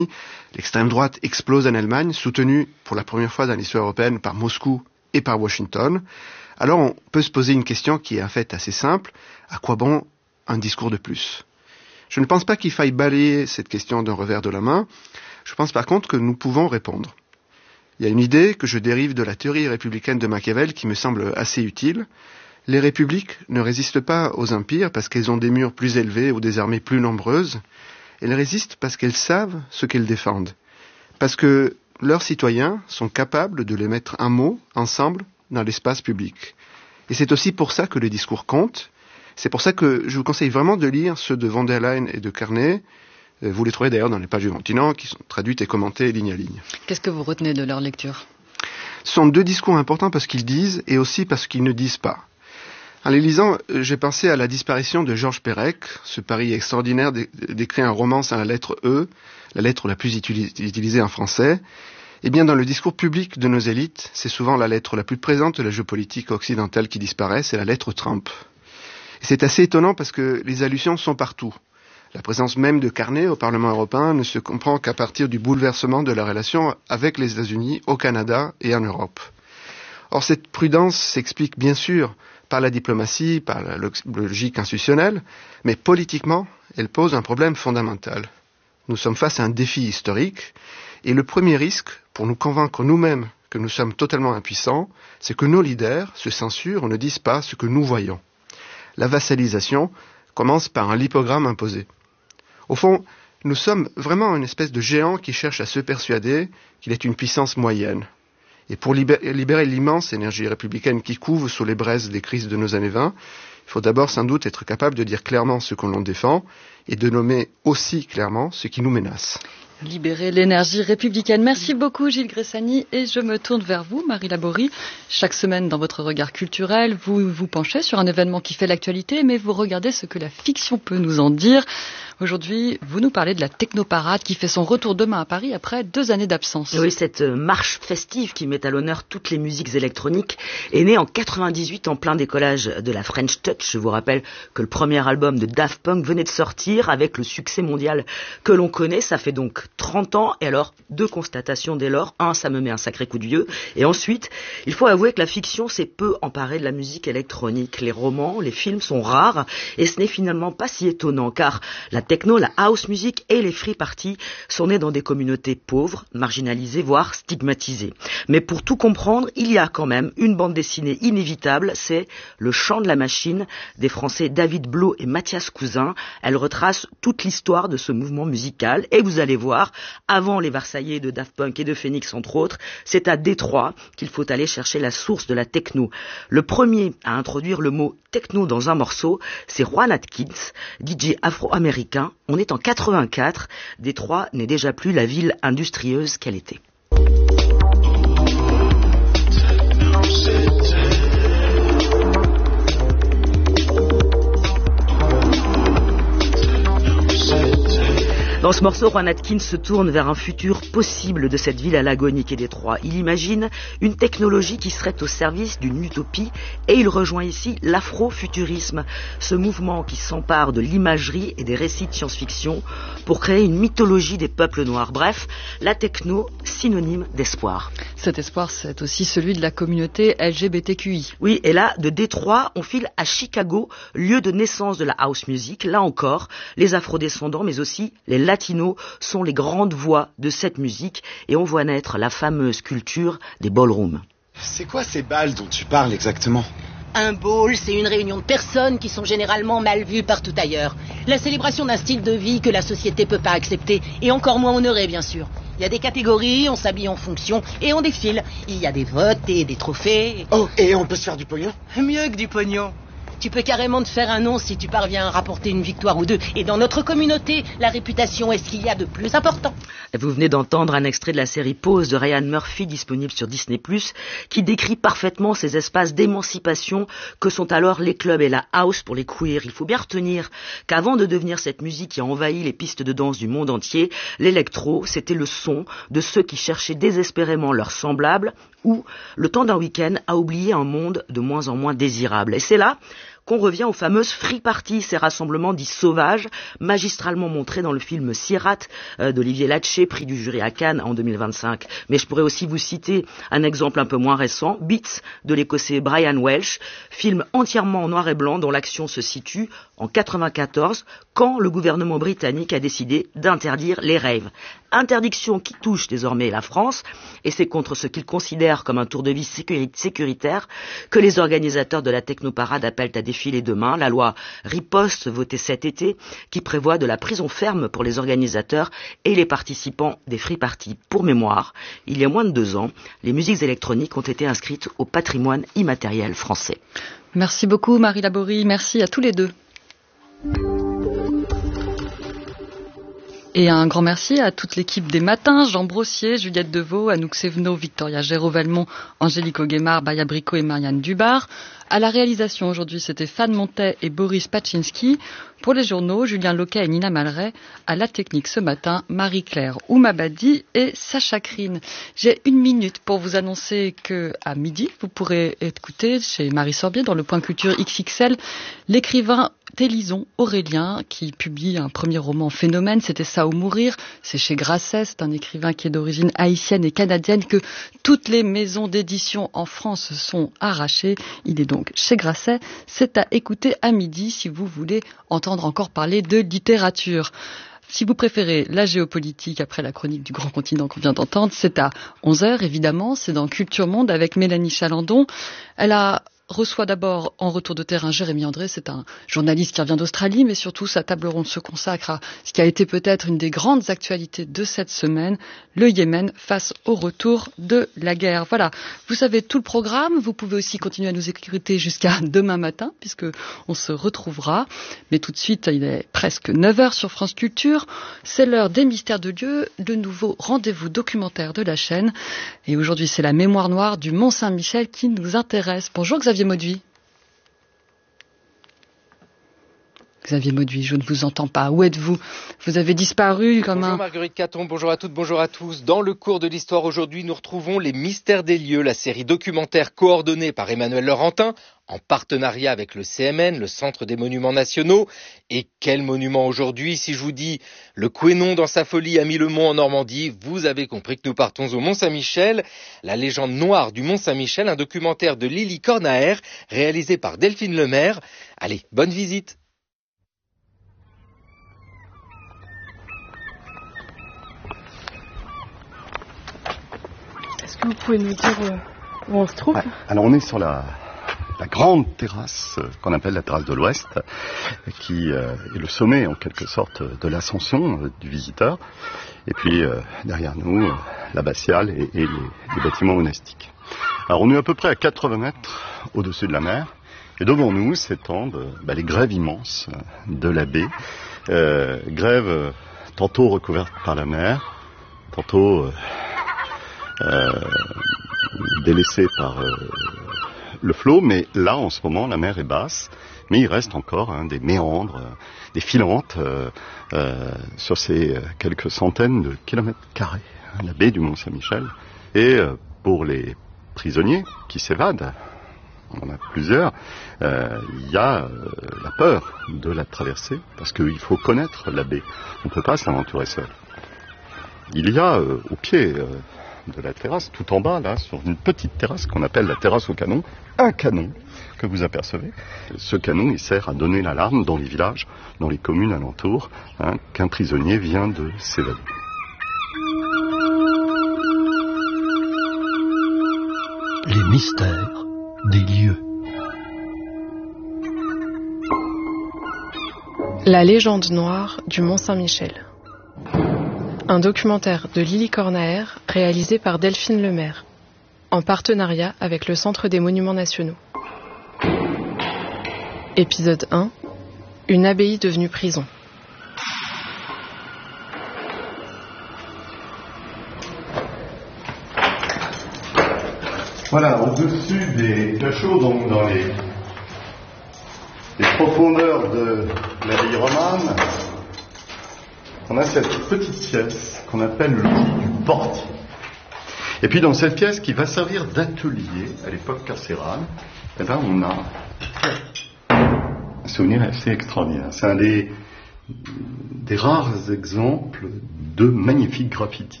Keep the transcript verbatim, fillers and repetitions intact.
L'extrême droite explose en Allemagne, soutenue pour la première fois dans l'histoire européenne par Moscou et par Washington. Alors on peut se poser une question qui est en fait assez simple. À quoi bon un discours de plus ? Je ne pense pas qu'il faille balayer cette question d'un revers de la main. Je pense par contre que nous pouvons répondre. Il y a une idée que je dérive de la théorie républicaine de Machiavel qui me semble assez utile. Les républiques ne résistent pas aux empires parce qu'elles ont des murs plus élevés ou des armées plus nombreuses. Elles résistent parce qu'elles savent ce qu'elles défendent. Parce que leurs citoyens sont capables de les mettre un mot ensemble dans l'espace public. Et c'est aussi pour ça que les discours comptent. C'est pour ça que je vous conseille vraiment de lire ceux de von der Leyen et de Carnet. Vous les trouvez d'ailleurs dans les pages du Continent qui sont traduites et commentées ligne à ligne. Qu'est-ce que vous retenez de leur lecture ? Ce sont deux discours importants parce qu'ils disent et aussi parce qu'ils ne disent pas. En les lisant, j'ai pensé à la disparition de Georges Perec. Ce pari extraordinaire d'écrire un roman sans la lettre E, la lettre la plus utilisée en français. Eh bien, dans le discours public de nos élites, c'est souvent la lettre la plus présente de la géopolitique occidentale qui disparaît, c'est la lettre Trump. Et c'est assez étonnant parce que les allusions sont partout. La présence même de Carnet au Parlement européen ne se comprend qu'à partir du bouleversement de la relation avec les États-Unis au Canada et en Europe. Or, cette prudence s'explique bien sûr par la diplomatie, par la logique institutionnelle, mais politiquement, elle pose un problème fondamental. Nous sommes face à un défi historique, et le premier risque, pour nous convaincre nous-mêmes que nous sommes totalement impuissants, c'est que nos leaders se censurent ou ne disent pas ce que nous voyons. La vassalisation commence par un lipogramme imposé. Au fond, nous sommes vraiment une espèce de géant qui cherche à se persuader qu'il est une puissance moyenne. Et pour libérer l'immense énergie républicaine qui couve sous les braises des crises de nos années vingt, il faut d'abord sans doute être capable de dire clairement ce que l'on défend et de nommer aussi clairement ce qui nous menace. Libérer l'énergie républicaine. Merci beaucoup Gilles Gressani et je me tourne vers vous, Marie Laborie. Chaque semaine dans votre regard culturel, vous vous penchez sur un événement qui fait l'actualité, mais vous regardez ce que la fiction peut nous en dire. Aujourd'hui, vous nous parlez de la Technoparade qui fait son retour demain à Paris après deux années d'absence. Oui, cette marche festive qui met à l'honneur toutes les musiques électroniques est née en quatre-vingt-dix-huit en plein décollage de la French Touch. Je vous rappelle que le premier album de Daft Punk venait de sortir avec le succès mondial que l'on connaît. Ça fait donc trente ans. Et alors, deux constatations dès lors. Un, ça me met un sacré coup de vieux. Et ensuite, il faut avouer que la fiction s'est peu emparée de la musique électronique. Les romans, les films sont rares et ce n'est finalement pas si étonnant car la techno, la house music et les free parties sont nés dans des communautés pauvres, marginalisées, voire stigmatisées. Mais pour tout comprendre, il y a quand même une bande dessinée inévitable, c'est Le Chant de la Machine des Français David Blo et Mathias Cousin. Elle retrace toute l'histoire de ce mouvement musical et vous allez voir, avant les Versaillais de Daft Punk et de Phoenix entre autres, c'est à Détroit qu'il faut aller chercher la source de la techno. Le premier à introduire le mot techno dans un morceau, c'est Juan Atkins, D J afro-américain. On est en quatre-vingt-quatre, Détroit n'est déjà plus la ville industrieuse qu'elle était. Dans ce morceau, Juan Atkins se tourne vers un futur possible de cette ville à l'agonie qu'est Détroit. Il imagine une technologie qui serait au service d'une utopie et il rejoint ici l'afrofuturisme, ce mouvement qui s'empare de l'imagerie et des récits de science-fiction pour créer une mythologie des peuples noirs. Bref, la techno, synonyme d'espoir. Cet espoir, c'est aussi celui de la communauté L G B T Q I. Oui, et là, de Détroit, on file à Chicago, lieu de naissance de la house music. Là encore, les afrodescendants, mais aussi les latinos sont les grandes voix de cette musique et on voit naître la fameuse culture des ballrooms. C'est quoi ces balles dont tu parles exactement ? Un ball, c'est une réunion de personnes qui sont généralement mal vues partout ailleurs. La célébration d'un style de vie que la société peut pas accepter et encore moins honorer, bien sûr. Il y a des catégories, on s'habille en fonction et on défile. Il y a des votes et des trophées. Oh, et on peut se faire du pognon ? Mieux que du pognon. Tu peux carrément te faire un nom si tu parviens à rapporter une victoire ou deux. Et dans notre communauté, la réputation est ce qu'il y a de plus important. Vous venez d'entendre un extrait de la série Pause de Ryan Murphy, disponible sur Disney plus, qui décrit parfaitement ces espaces d'émancipation que sont alors les clubs et la house pour les queers. Il faut bien retenir qu'avant de devenir cette musique qui a envahi les pistes de danse du monde entier, l'électro, c'était le son de ceux qui cherchaient désespérément leurs semblables ou, le temps d'un week-end, à oublier un monde de moins en moins désirable. Et c'est là qu'on revient aux fameuses free parties, ces rassemblements dits sauvages, magistralement montrés dans le film Sierat euh, d'Olivier Latché, prix du jury à Cannes en deux mille vingt-cinq. Mais je pourrais aussi vous citer un exemple un peu moins récent, Beats de l'écossais Brian Welch, film entièrement en noir et blanc dont l'action se situe en quatre-vingt-quatorze, quand le gouvernement britannique a décidé d'interdire les raves. Interdiction qui touche désormais la France, et c'est contre ce qu'ils considèrent comme un tour de vis sécuritaire que les organisateurs de la technoparade appellent à défiler demain la loi Riposte votée cet été, qui prévoit de la prison ferme pour les organisateurs et les participants des free parties. Pour mémoire, il y a moins de deux ans, les musiques électroniques ont été inscrites au patrimoine immatériel français. Merci beaucoup Marie Laborie, merci à tous les deux. Et un grand merci à toute l'équipe des matins, Jean Brossier, Juliette Deveau, Anouk Sévenot, Victoria Géraud-Valmont, Angélique Auguemard, Baya Bricot et Marianne Dubar. À la réalisation aujourd'hui, c'était Fan Montet et Boris Paczynski. Pour les journaux, Julien Loquet et Nina Malray. À la technique ce matin, Marie-Claire Oumabadi et Sacha Krine. J'ai une minute pour vous annoncer que à midi, vous pourrez écouter chez Marie Sorbier dans le Point Culture X X L l'écrivain Télison Aurélien qui publie un premier roman phénomène, c'était Ça ou mourir. C'est chez Grasset, c'est un écrivain qui est d'origine haïtienne et canadienne que toutes les maisons d'édition en France sont arrachées. Il est donc chez Grasset. C'est à écouter à midi si vous voulez entendre encore parler de littérature. Si vous préférez la géopolitique après la chronique du grand continent qu'on vient d'entendre, c'est à onze heures évidemment, c'est dans Culture Monde avec Mélanie Chalandon. Elle a reçoit d'abord en retour de terrain Jérémy André, c'est un journaliste qui revient d'Australie, mais surtout sa table ronde se consacre à ce qui a été peut-être une des grandes actualités de cette semaine, le Yémen face au retour de la guerre. Voilà, vous savez tout le programme, vous pouvez aussi continuer à nous écouter jusqu'à demain matin, puisque on se retrouvera, mais tout de suite, il est presque neuf heures sur France Culture, c'est l'heure des mystères de Dieu, le nouveau rendez-vous documentaire de la chaîne, et aujourd'hui c'est la mémoire noire du Mont-Saint-Michel qui nous intéresse. Bonjour Xavier Mauduit. Xavier Mauduit, je ne vous entends pas. Où êtes-vous? Vous avez disparu comme bonjour un... Bonjour Marguerite Caton, bonjour à toutes, bonjour à tous. Dans le cours de l'histoire aujourd'hui, nous retrouvons Les Mystères des lieux, la série documentaire coordonnée par Emmanuel Laurentin, en partenariat avec le C M N, le Centre des Monuments Nationaux. Et quel monument aujourd'hui? Si je vous dis le Quénon dans sa folie a mis le mont en Normandie, vous avez compris que nous partons au Mont-Saint-Michel. La légende noire du Mont-Saint-Michel, un documentaire de Lily Cornaer, réalisé par Delphine Lemaire. Allez, bonne visite. Est-ce que vous pouvez nous dire où on se trouve? Ouais. Alors on est sur la, la grande terrasse qu'on appelle la terrasse de l'Ouest, qui euh, est le sommet en quelque sorte de l'ascension euh, du visiteur. Et puis euh, derrière nous, euh, l'abbatiale et, et les, les bâtiments monastiques. Alors on est à peu près à quatre-vingts mètres au-dessus de la mer. Et devant nous s'étendent euh, bah, les grèves immenses de la baie. Euh, grèves euh, tantôt recouvertes par la mer, tantôt... Euh, Euh, délaissé par euh, le flot, mais là en ce moment la mer est basse, mais il reste encore hein, des méandres, euh, des filantes euh, euh, sur ces euh, quelques centaines de kilomètres carrés, hein, la baie du Mont-Saint-Michel. Et euh, pour les prisonniers qui s'évadent, on en a plusieurs, euh, il y a euh, la peur de la traversée, parce qu'il faut connaître la baie, on ne peut pas s'aventurer seul. Il y a euh, au pied euh, de la terrasse, tout en bas, là, sur une petite terrasse qu'on appelle la terrasse au canon, un canon que vous apercevez. Ce canon, il sert à donner l'alarme dans les villages, dans les communes alentours, hein, qu'un prisonnier vient de s'évader. Les mystères des lieux. La légende noire du Mont-Saint-Michel. Un documentaire de Lily Cornaer réalisé par Delphine Lemaire, en partenariat avec le Centre des Monuments Nationaux. Épisode un. Une abbaye devenue prison. Voilà, au-dessus des cachots, donc dans les, les profondeurs de l'abbaye romane, on a cette petite pièce qu'on appelle le lit du portier. Et puis dans cette pièce qui va servir d'atelier à l'époque carcérale, eh ben on a souvenir assez extraordinaire. C'est un des, des rares exemples de magnifiques graffitis.